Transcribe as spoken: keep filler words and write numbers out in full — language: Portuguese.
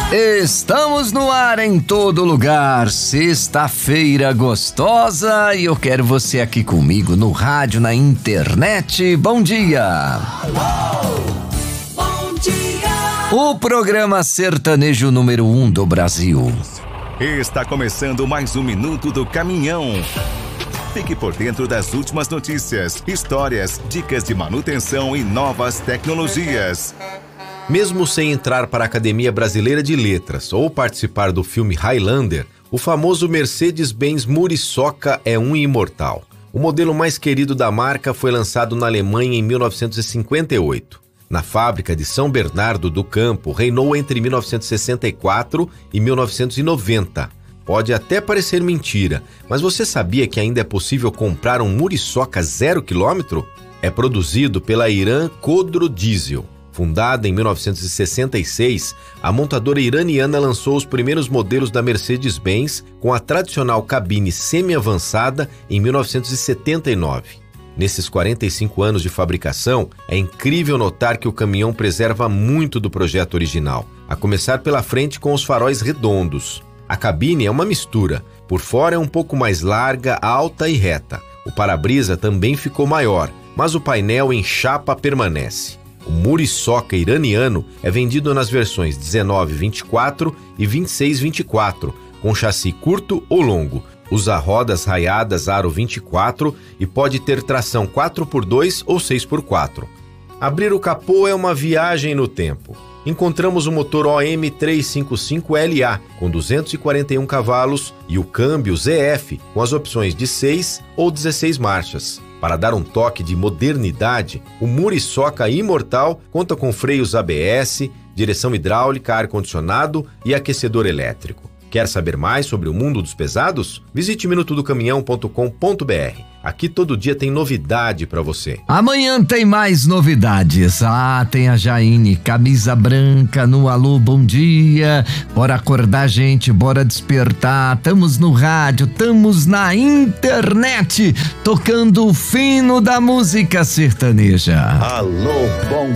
Estamos no ar em todo lugar, sexta-feira gostosa e eu quero você aqui comigo no rádio, na internet. Bom dia! Alô, bom dia! O programa sertanejo número um do Brasil. Está começando mais um Minuto do Caminhão. Fique por dentro das últimas notícias, histórias, dicas de manutenção e novas tecnologias. Mesmo sem entrar para a Academia Brasileira de Letras ou participar do filme Highlander, o famoso Mercedes-Benz Muriçoca é um imortal. O modelo mais querido da marca foi lançado na Alemanha em mil novecentos e cinquenta e oito. Na fábrica de São Bernardo do Campo, reinou entre mil novecentos e sessenta e quatro e mil novecentos e noventa. Pode até parecer mentira, mas você sabia que ainda é possível comprar um Muriçoca zero quilômetro? É produzido pela Iran Khodro Diesel. Fundada em mil novecentos e sessenta e seis, a montadora iraniana lançou os primeiros modelos da Mercedes-Benz com a tradicional cabine semi-avançada em mil novecentos e setenta e nove. Nesses quarenta e cinco anos de fabricação, é incrível notar que o caminhão preserva muito do projeto original, a começar pela frente com os faróis redondos. A cabine é uma mistura, por fora é um pouco mais larga, alta e reta. O para-brisa também ficou maior, mas o painel em chapa permanece. O Muriçoca iraniano é vendido nas versões dezenove vinte e quatro e vinte e seis vinte e quatro, com chassi curto ou longo. Usa rodas raiadas aro vinte e quatro e pode ter tração quatro por dois ou seis por quatro. Abrir o capô é uma viagem no tempo. Encontramos o motor O M trezentos e cinquenta e cinco L A com duzentos e quarenta e um cavalos e o câmbio Z F com as opções de seis ou dezesseis marchas. Para dar um toque de modernidade, o Muriçoca Imortal conta com freios A B S, direção hidráulica, ar-condicionado e aquecedor elétrico. Quer saber mais sobre o mundo dos pesados? Visite minuto do caminhão ponto com ponto b r. Aqui todo dia tem novidade para você. Amanhã tem mais novidades. Ah, tem a Jaine, camisa branca no Alô Bom Dia. Bora acordar, gente, bora despertar. Tamo no rádio, tamo na internet, tocando o fino da música sertaneja. Alô, bom